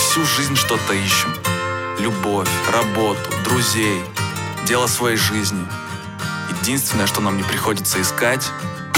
всю жизнь что-то ищем. Любовь, работу, друзей, дело своей жизни. Единственное, что нам не приходится искать,